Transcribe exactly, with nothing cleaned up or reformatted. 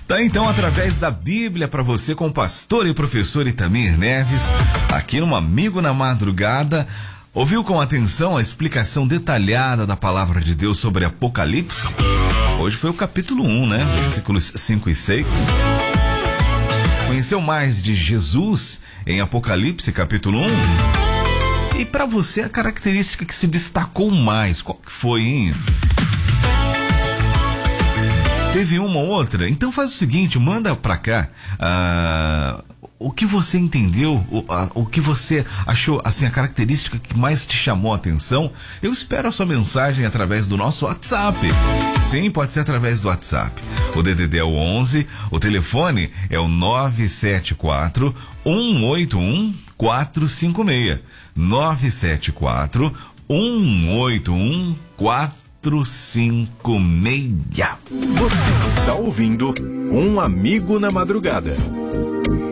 Tá então através da Bíblia para você com o pastor e professor Itamir Neves, aqui no Amigo na Madrugada. Ouviu com atenção a explicação detalhada da palavra de Deus sobre Apocalipse? Hoje foi o capítulo um, né? Versículos cinco e seis. Conheceu mais de Jesus em Apocalipse, capítulo um? E para você a característica que se destacou mais, qual que foi, hein? Teve uma ou outra? Então faz o seguinte, manda pra cá uh, o que você entendeu, o, uh, o que você achou, assim, a característica que mais te chamou a atenção. Eu espero a sua mensagem através do nosso WhatsApp. Sim, pode ser através do WhatsApp. O D D D é o onze, o telefone é o nove sete quatro, um oito um, quatro cinco seis. nove sete quatro, um oito um, quatro cinco seis. Você está ouvindo Um Amigo na Madrugada.